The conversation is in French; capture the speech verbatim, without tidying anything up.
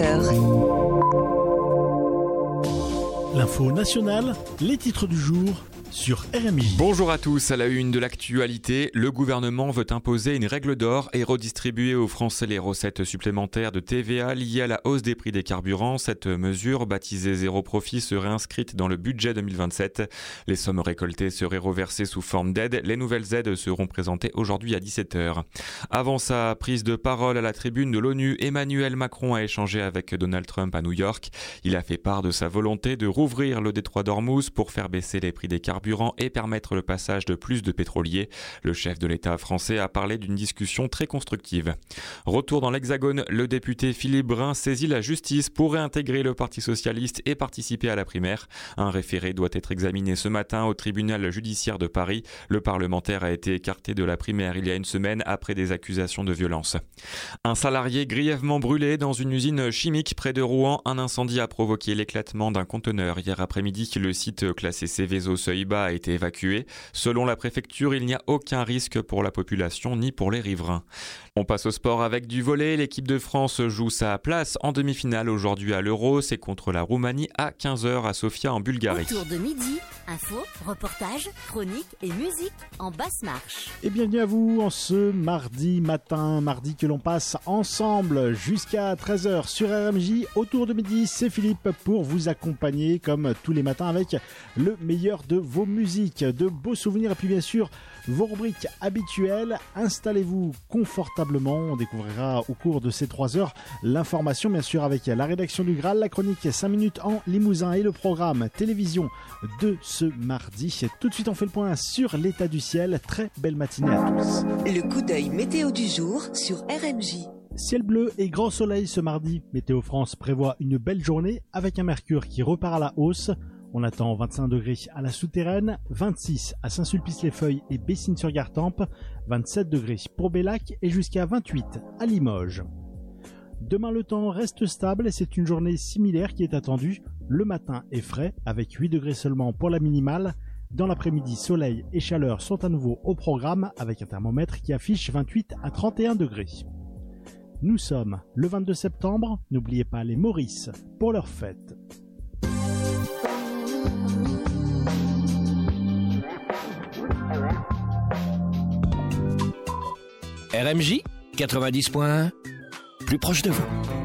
heures. L'info nationale, les titres du jour sur R M J. Bonjour à tous, à la une de l'actualité, le gouvernement veut imposer une règle d'or et redistribuer aux Français les recettes supplémentaires de T V A liées à la hausse des prix des carburants. Cette mesure, baptisée zéro profit, serait inscrite dans le budget deux mille vingt-sept. Les sommes récoltées seraient reversées sous forme d'aide. Les nouvelles aides seront présentées aujourd'hui à dix-sept heures. Avant sa prise de parole à la tribune de l'ONU, Emmanuel Macron a échangé avec Donald Trump à New York. Il a fait part de sa volonté de rouvrir le détroit d'Ormuz pour faire baisser les prix des carburants et permettre le passage de plus de pétroliers. Le chef de l'État français a parlé d'une discussion très constructive. Retour dans l'Hexagone, le député Philippe Brun saisit la justice pour réintégrer le Parti socialiste et participer à la primaire. Un référé doit être examiné ce matin au tribunal judiciaire de Paris. Le parlementaire a été écarté de la primaire il y a une semaine après des accusations de violence. Un salarié grièvement brûlé dans une usine chimique près de Rouen. Un incendie a provoqué l'éclatement d'un conteneur hier après-midi. Le site classé Céveso-Seuil-Bas a été évacué. Selon la préfecture, il n'y a aucun risque pour la population ni pour les riverains. On passe au sport avec du volley. L'équipe de France joue sa place en demi-finale aujourd'hui à l'Euro. C'est contre la Roumanie à quinze heures à Sofia en Bulgarie. Autour de midi, info, reportage, chronique et musique en basse marche. Et bienvenue à vous en ce mardi matin, mardi que l'on passe ensemble jusqu'à treize heures sur R M J. Autour de midi, c'est Philippe pour vous accompagner comme tous les matins avec le meilleur de vos musiques, de beaux souvenirs et puis bien sûr vos rubriques habituelles. Installez-vous confortablement, on découvrira au cours de ces trois heures l'information bien sûr avec la rédaction du Graal, la chronique cinq minutes en Limousin et le programme télévision de ce mardi. Tout de suite on fait le point sur l'état du ciel. Très belle matinée à tous. Le coup d'œil météo du jour sur R M J. Ciel bleu et grand soleil ce mardi. Météo France prévoit une belle journée avec un mercure qui repart à la hausse. On attend vingt-cinq degrés à la Souterraine, vingt-six à Saint-Sulpice-les-Feuilles et Bessines-sur-Gartempe, vingt-sept degrés pour Bellac et jusqu'à vingt-huit à Limoges. Demain le temps reste stable et c'est une journée similaire qui est attendue. Le matin est frais avec huit degrés seulement pour la minimale. Dans l'après-midi, soleil et chaleur sont à nouveau au programme avec un thermomètre qui affiche vingt-huit à trente et un degrés. Nous sommes le vingt-deux septembre, n'oubliez pas les Maurice pour leur fête. R M J quatre-vingt-dix point un, plus proche de vous.